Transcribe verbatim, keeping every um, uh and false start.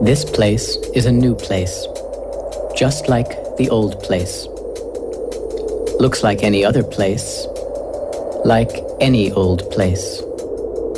This place is a new place, just like the old place. Looks like any other place, like any old place.